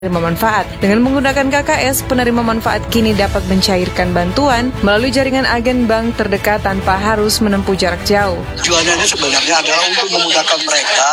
penerima manfaat. Dengan menggunakan KKS, penerima manfaat kini dapat mencairkan bantuan melalui jaringan agen bank terdekat tanpa harus menempuh jarak jauh. Tujuannya sebenarnya adalah untuk memudahkan mereka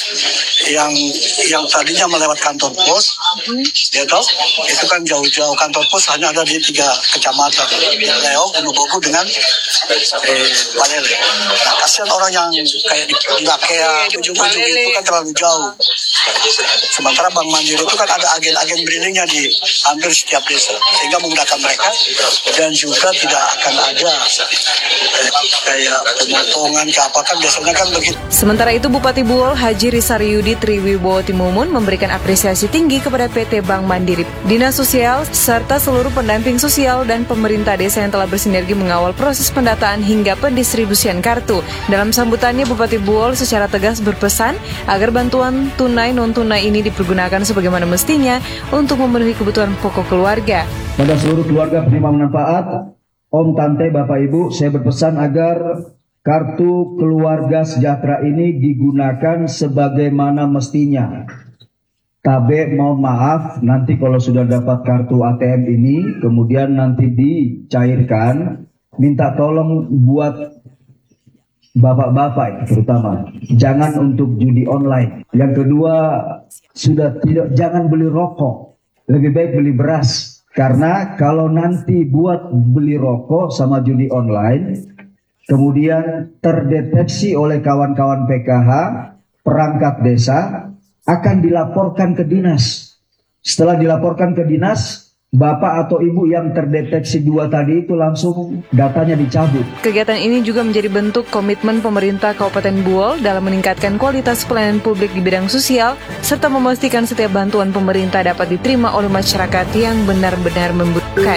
yang tadinya melewat kantor pos, itu kan jauh-jauh, kantor pos hanya ada di 3 kecamatan, Leong, Gunung dengan Palele. Nah, kasihan orang yang kayak di Lakea, ujung-ujung itu kan terlalu jauh. Sementara Bank Mandiri itu kan ada agen brandingnya di hampir setiap desa, sehingga memudahkan mereka dan juga tidak akan ada kayak pemotongan ke apa kan biasanya kan begitu. Sementara itu Bupati Buol Haji Risariudi Triwibowo Timumun memberikan apresiasi tinggi kepada PT Bank Mandiri, Dinas Sosial, serta seluruh pendamping sosial dan pemerintah desa yang telah bersinergi mengawal proses pendataan hingga pendistribusian kartu. Dalam sambutannya, Bupati Buol secara tegas berpesan agar bantuan tunai non-tunai ini dipergunakan sebagaimana mestinya untuk memenuhi kebutuhan pokok keluarga. Pada seluruh keluarga penerima manfaat, Om, Tante, Bapak, Ibu, saya berpesan agar kartu keluarga sejahtera ini digunakan sebagaimana mestinya. Tabe, mohon maaf, nanti kalau sudah dapat kartu ATM ini, kemudian nanti dicairkan, minta tolong buat bapak-bapak terutama, jangan untuk judi online. Yang kedua, jangan beli rokok, lebih baik beli beras. Karena kalau nanti buat beli rokok sama judi online, kemudian terdeteksi oleh kawan-kawan PKH, perangkat desa, akan dilaporkan ke dinas. Setelah dilaporkan ke dinas, bapak atau ibu yang terdeteksi 2 tadi itu langsung datanya dicabut. Kegiatan ini juga menjadi bentuk komitmen pemerintah Kabupaten Buol dalam meningkatkan kualitas pelayanan publik di bidang sosial, serta memastikan setiap bantuan pemerintah dapat diterima oleh masyarakat yang benar-benar membutuhkan.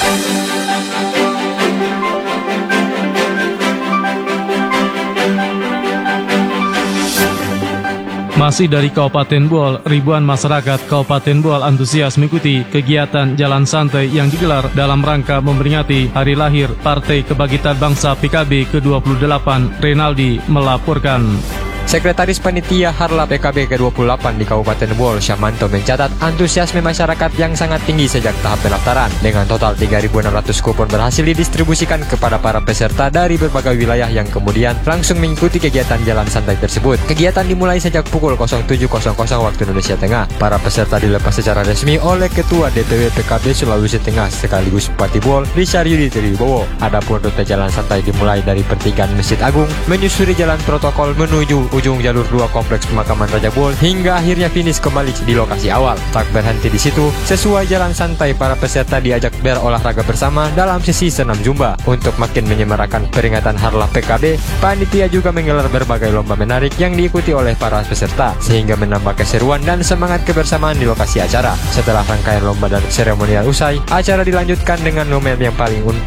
Masih dari Kabupaten Buol, ribuan masyarakat Kabupaten Buol antusias mengikuti kegiatan Jalan Santai yang digelar dalam rangka memperingati hari lahir Partai Kebangkitan Bangsa PKB ke-28. Renaldi melaporkan. Sekretaris Panitia Harla PKB ke-28 di Kabupaten Buol, Syamanto, mencatat antusiasme masyarakat yang sangat tinggi sejak tahap pendaftaran. Dengan total 3.600 kupon berhasil didistribusikan kepada para peserta dari berbagai wilayah yang kemudian langsung mengikuti kegiatan Jalan Santai tersebut. Kegiatan dimulai sejak pukul 07.00 waktu Indonesia Tengah. Para peserta dilepas secara resmi oleh Ketua DPW PKB Sulawesi Tengah sekaligus Bupati Buol, Risariudi Triwibowo. Adapun rute Jalan Santai dimulai dari pertigaan Masjid Agung, menyusuri jalan protokol menuju ujung jalur 2 Kompleks Pemakaman Raja Buol hingga akhirnya finish kembali di lokasi awal. Tak berhenti di situ, sesuai Jalan Santai para peserta diajak berolahraga bersama dalam sesi senam zumba. Untuk makin menyemarakan peringatan Harlah PKB, panitia juga menggelar berbagai lomba menarik yang diikuti oleh para peserta sehingga menambah keseruan dan semangat kebersamaan di lokasi acara. Setelah rangkaian lomba dan seremonial usai, acara dilanjutkan dengan momen yang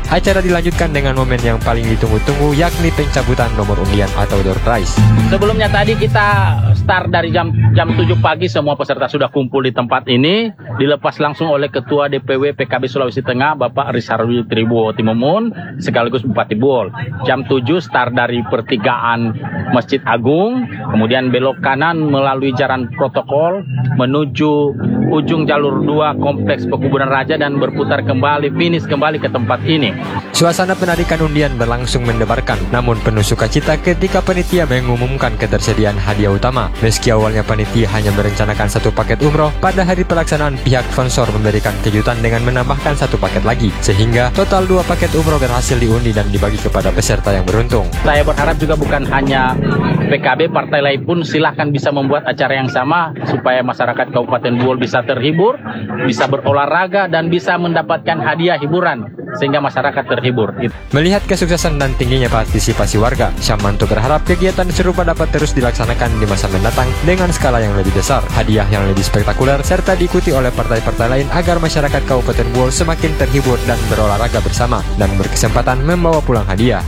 paling ditunggu-tunggu, yakni pencabutan nomor undian atau door prize. Sebelumnya tadi kita start dari jam 7 pagi, semua peserta sudah kumpul di tempat ini, dilepas langsung oleh Ketua DPW PKB Sulawesi Tengah Bapak Risariudi Triwibowo Timumun sekaligus Bupati Buol. Jam 7 start dari pertigaan Masjid Agung, kemudian belok kanan melalui jalan protokol menuju ujung jalur 2 Kompleks Pekubunan Raja dan berputar kembali, finish kembali ke tempat ini. Suasana penarikan undian berlangsung mendebarkan, namun penuh sukacita ketika panitia mengumumkan ketersediaan hadiah utama. Meski awalnya panitia hanya merencanakan 1 paket umroh, pada hari pelaksanaan pihak sponsor memberikan kejutan dengan menambahkan 1 paket lagi, sehingga total 2 paket umroh berhasil diundi dan dibagi kepada peserta yang beruntung. Saya berharap juga bukan hanya PKB, partai lain pun silahkan bisa membuat acara yang sama supaya masyarakat Kabupaten Buol bisa terhibur, bisa berolahraga dan bisa mendapatkan hadiah hiburan sehingga masyarakat terhibur. Melihat kesuksesan dan tingginya partisipasi warga, Syamanto berharap kegiatan serupa dapat terus dilaksanakan di masa mendatang dengan skala yang lebih besar, hadiah yang lebih spektakuler, serta diikuti oleh partai-partai lain agar masyarakat Kabupaten Buol semakin terhibur dan berolahraga bersama dan berkesempatan membawa pulang hadiah.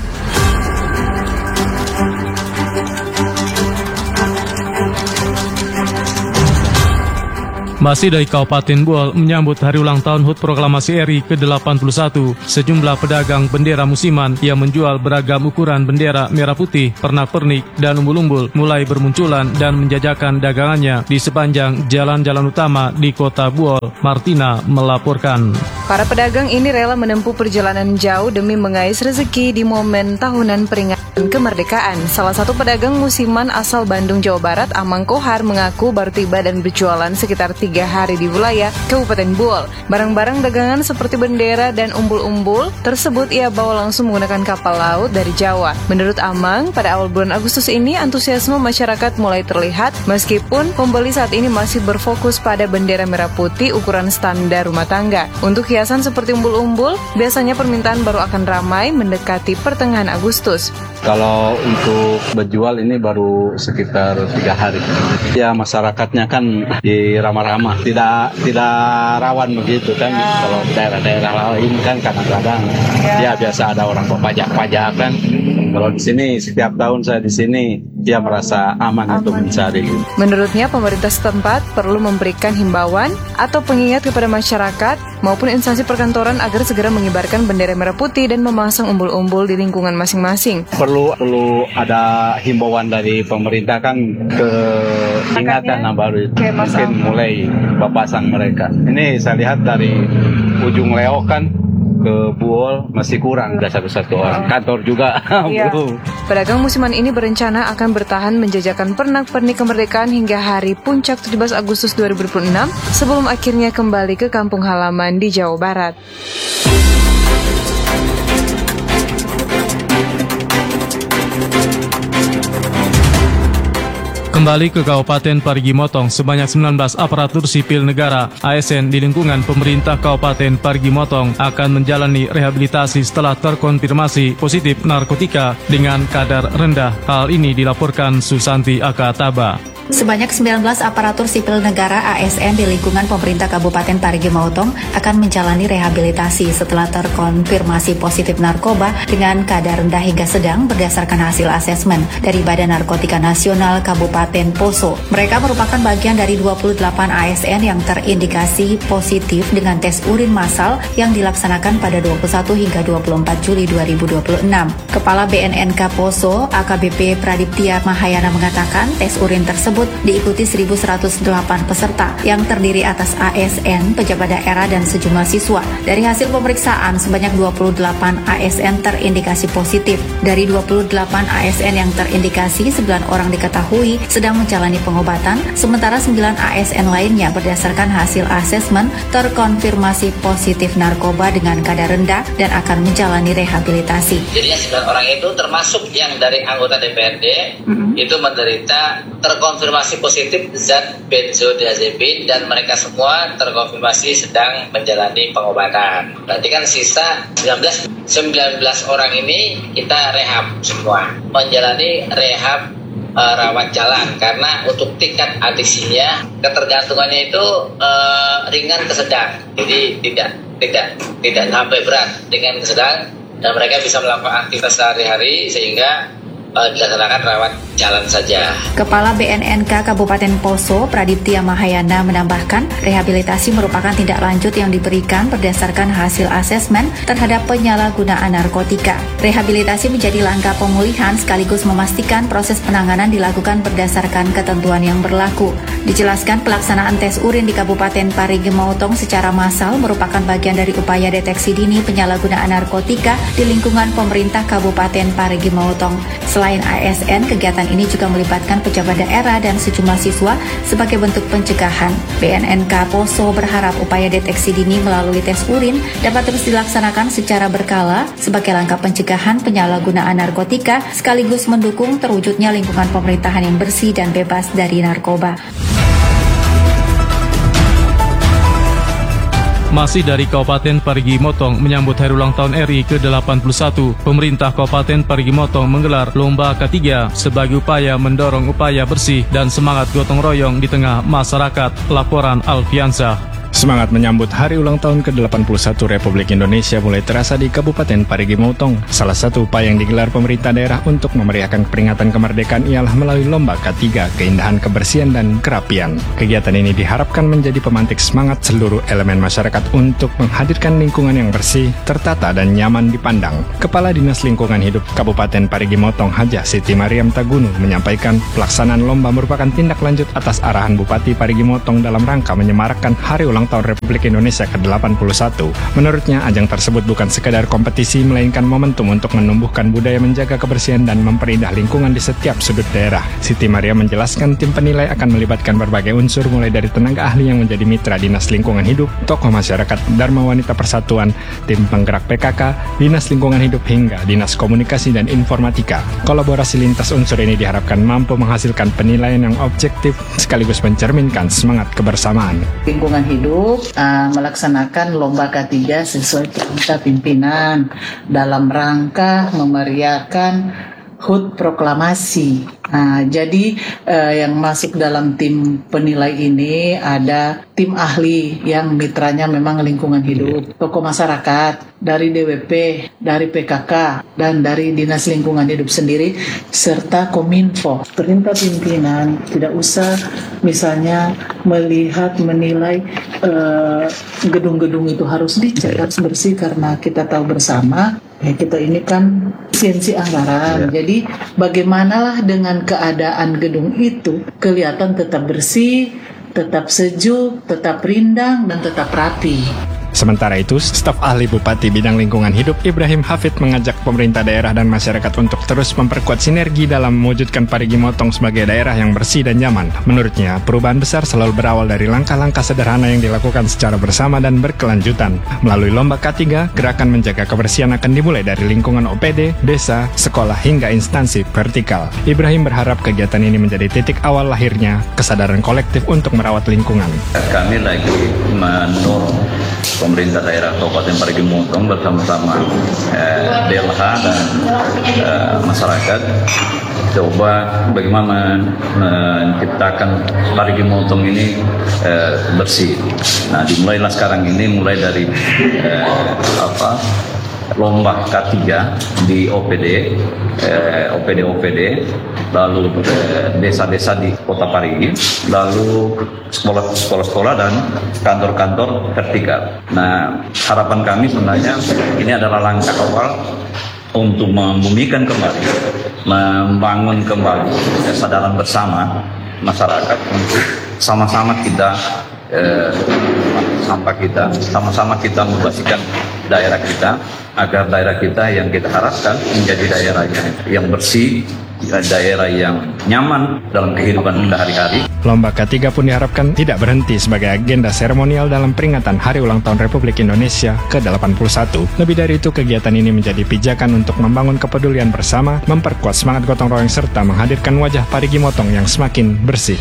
Masih dari Kabupaten Buol, menyambut hari ulang tahun HUT Proklamasi RI ke-81, sejumlah pedagang bendera musiman yang menjual beragam ukuran bendera merah putih, pernak-pernik, dan umbul-umbul mulai bermunculan dan menjajakan dagangannya di sepanjang jalan-jalan utama di Kota Buol. Martina melaporkan. Para pedagang ini rela menempuh perjalanan jauh demi mengais rezeki di momen tahunan peringatan kemerdekaan. Salah satu pedagang musiman asal Bandung, Jawa Barat, Amang Kohar, mengaku baru tiba dan berjualan sekitar 3 hari di wilayah Kabupaten Buol. Barang-barang dagangan seperti bendera dan umbul-umbul tersebut ia bawa langsung menggunakan kapal laut dari Jawa. Menurut Amang, pada awal bulan Agustus ini antusiasme masyarakat mulai terlihat meskipun pembeli saat ini masih berfokus pada bendera merah putih ukuran standar rumah tangga. Untuk hiasan seperti umbul-umbul, biasanya permintaan baru akan ramai mendekati pertengahan Agustus. Kalau untuk berjual ini baru sekitar 3 hari. Ya masyarakatnya kan ramah-ramah, tidak rawan begitu kan. Kalau daerah-daerah lain kan kadang-kadang ya biasa ada orang pajak kan. Kalau di sini setiap tahun saya di sini dia merasa aman untuk mencari. Menurutnya pemerintah setempat perlu memberikan himbauan atau pengingat kepada masyarakat maupun instansi perkantoran agar segera mengibarkan bendera merah putih dan memasang umbul-umbul di lingkungan masing-masing. Perlu ada himbauan dari pemerintah kan ke ingatan baru mungkin mulai berpasang mereka. Ini saya lihat dari ujung Leo kan ke Buol masih kurang, ada satu orang. Kantor juga belum. Pedagang musiman ini berencana akan bertahan menjajakan pernak-pernik kemerdekaan hingga hari puncak 17 Agustus 2026 sebelum akhirnya kembali ke kampung halaman di Jawa Barat. Kembali ke Kabupaten Parigi Motong, sebanyak 19 aparatur sipil negara ASN di lingkungan pemerintah Kabupaten Parigi Motong akan menjalani rehabilitasi setelah terkonfirmasi positif narkotika dengan kadar rendah. Hal ini dilaporkan Susanti Akataba. Sebanyak 19 aparatur sipil negara ASN di lingkungan pemerintah Kabupaten Parigi Motong akan menjalani rehabilitasi setelah terkonfirmasi positif narkoba dengan kadar rendah hingga sedang berdasarkan hasil asesmen dari Badan Narkotika Nasional Kabupaten Poso. Mereka merupakan bagian dari 28 ASN yang terindikasi positif dengan tes urin massal yang dilaksanakan pada 21 hingga 24 Juli 2026. Kepala BNNK Poso, AKBP Pradiptia Mahayana mengatakan tes urin tersebut diikuti 1.108 peserta yang terdiri atas ASN, pejabat daerah, dan sejumlah siswa. Dari hasil pemeriksaan, sebanyak 28 ASN terindikasi positif. Dari 28 ASN yang terindikasi, 9 orang diketahui sedang menjalani pengobatan, sementara 9 ASN lainnya berdasarkan hasil asesmen terkonfirmasi positif narkoba dengan kadar rendah dan akan menjalani rehabilitasi. Jadi 9 orang itu termasuk yang dari anggota DPRD itu menderita terkonfirmasi positif zat benzodiazepin dan mereka semua terkonfirmasi sedang menjalani pengobatan. Berarti kan sisa 19 orang ini kita rehab semua, menjalani rehab rawat jalan karena untuk tingkat adiksinya, ketergantungannya itu ringan ke sedang. Jadi tidak sampai berat, ringan ke sedang, dan mereka bisa melakukan aktivitas sehari-hari sehingga dilaksanakan rawat jalan saja. Kepala BNNK Kabupaten Poso, Pradiptia Mahayana, menambahkan rehabilitasi merupakan tindak lanjut yang diberikan berdasarkan hasil asesmen terhadap penyalahgunaan narkotika. Rehabilitasi menjadi langkah pemulihan sekaligus memastikan proses penanganan dilakukan berdasarkan ketentuan yang berlaku. Dijelaskan pelaksanaan tes urin di Kabupaten Parigi Motong secara massal merupakan bagian dari upaya deteksi dini penyalahgunaan narkotika di lingkungan pemerintah Kabupaten Parigi Motong. Selain ASN, kegiatan ini juga melibatkan pejabat daerah dan sejumlah siswa sebagai bentuk pencegahan. BNNK Poso berharap upaya deteksi dini melalui tes urin dapat terus dilaksanakan secara berkala sebagai langkah pencegahan penyalahgunaan narkotika sekaligus mendukung terwujudnya lingkungan pemerintahan yang bersih dan bebas dari narkoba. Masih dari Kabupaten Parigi Motong, menyambut hari ulang tahun RI ke-81, pemerintah Kabupaten Parigi Motong menggelar lomba K3 sebagai upaya mendorong upaya bersih dan semangat gotong royong di tengah masyarakat. Laporan Alfiansyah. Semangat menyambut hari ulang tahun ke-81 Republik Indonesia mulai terasa di Kabupaten Parigi Motong. Salah satu upaya yang digelar pemerintah daerah untuk memeriahkan peringatan kemerdekaan ialah melalui Lomba K3, Keindahan Kebersihan dan Kerapian. Kegiatan ini diharapkan menjadi pemantik semangat seluruh elemen masyarakat untuk menghadirkan lingkungan yang bersih, tertata dan nyaman dipandang. Kepala Dinas Lingkungan Hidup Kabupaten Parigi Motong, Hajah Siti Mariam Tagunu, menyampaikan pelaksanaan lomba merupakan tindak lanjut atas arahan Bupati Parigi Motong dalam rangka menyemarakkan Hari Ulang Tahun Republik Indonesia ke-81. Menurutnya, ajang tersebut bukan sekadar kompetisi, melainkan momentum untuk menumbuhkan budaya menjaga kebersihan dan memperindah lingkungan di setiap sudut daerah. Siti Maria menjelaskan tim penilai akan melibatkan berbagai unsur mulai dari tenaga ahli yang menjadi mitra Dinas Lingkungan Hidup, tokoh masyarakat, Dharma Wanita Persatuan, tim penggerak PKK, Dinas Lingkungan Hidup hingga Dinas Komunikasi dan Informatika. Kolaborasi lintas unsur ini diharapkan mampu menghasilkan penilaian yang objektif sekaligus mencerminkan semangat kebersamaan. Lingkungan Hidup melaksanakan Lomba K3 sesuai perintah pimpinan dalam rangka memeriahkan HUT Proklamasi. Jadi yang masuk dalam tim penilai ini ada tim ahli yang mitranya memang lingkungan hidup, tokoh masyarakat, dari DWP, dari PKK, dan dari Dinas Lingkungan Hidup sendiri, serta Kominfo. Perintah pimpinan tidak usah misalnya melihat, menilai gedung-gedung itu harus dicat, harus bersih, karena kita tahu bersama, kita ini kan efisiensi anggaran. Jadi bagaimanalah dengan keadaan gedung itu kelihatan tetap bersih, tetap sejuk, tetap rindang, dan tetap rapi. Sementara itu, staf ahli Bupati Bidang Lingkungan Hidup Ibrahim Hafid mengajak pemerintah daerah dan masyarakat untuk terus memperkuat sinergi dalam mewujudkan Parigi Motong sebagai daerah yang bersih dan nyaman. Menurutnya, perubahan besar selalu berawal dari langkah-langkah sederhana yang dilakukan secara bersama dan berkelanjutan. Melalui Lomba K3, gerakan menjaga kebersihan akan dimulai dari lingkungan OPD, desa, sekolah hingga instansi vertikal. Ibrahim berharap kegiatan ini menjadi titik awal lahirnya kesadaran kolektif untuk merawat lingkungan. Kami lagi mendorong pemerintah daerah Kabupaten Parigi Motong bersama-sama DLH dan masyarakat coba bagaimana menciptakan Parigi Motong ini bersih. Nah, dimulailah sekarang ini mulai dari Lomba K3 di OPD, lalu desa-desa di Kota Parigi, lalu sekolah-sekolah dan kantor-kantor vertikal. Nah, harapan kami sebenarnya ini adalah langkah awal untuk membumikan kembali, membangun kembali kesadaran bersama masyarakat untuk sama-sama kita sampah kita, sama-sama kita membersihkan daerah kita, agar daerah kita yang kita harapkan menjadi daerah yang bersih, daerah yang nyaman dalam kehidupan kita hari-hari. Lomba K3 pun diharapkan tidak berhenti sebagai agenda seremonial dalam peringatan Hari Ulang Tahun Republik Indonesia ke-81. Lebih dari itu, kegiatan ini menjadi pijakan untuk membangun kepedulian bersama, memperkuat semangat gotong royong serta menghadirkan wajah Parigi Motong yang semakin bersih.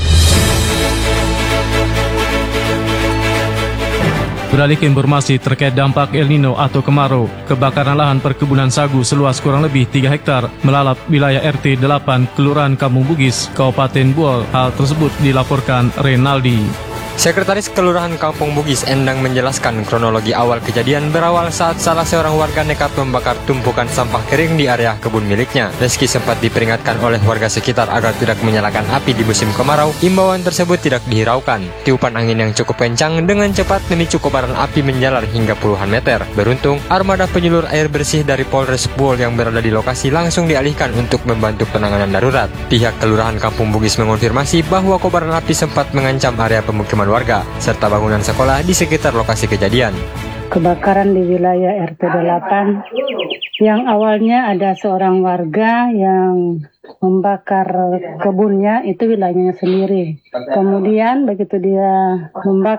Beralih ke informasi terkait dampak El Nino atau kemarau, kebakaran lahan perkebunan sagu seluas kurang lebih 3 hektar melalap wilayah RT 8 Kelurahan Kampung Bugis, Kabupaten Buol. Hal tersebut dilaporkan Renaldi. Sekretaris Kelurahan Kampung Bugis Endang menjelaskan kronologi awal kejadian berawal saat salah seorang warga nekat membakar tumpukan sampah kering di area kebun miliknya. Meski sempat diperingatkan oleh warga sekitar agar tidak menyalakan api di musim kemarau, imbauan tersebut tidak dihiraukan. Tiupan angin yang cukup kencang dengan cepat memicu kobaran api menjalar hingga puluhan meter. Beruntung, armada penyulur air bersih dari Polres Buol yang berada di lokasi langsung dialihkan untuk membantu penanganan darurat. Pihak Kelurahan Kampung Bugis mengonfirmasi bahwa kobaran api sempat mengancam area pemukiman warga, serta bangunan sekolah di sekitar lokasi kejadian. Kebakaran di wilayah RT 8 yang awalnya ada seorang warga yang membakar kebunnya, itu wilayahnya sendiri. Kemudian begitu dia membakar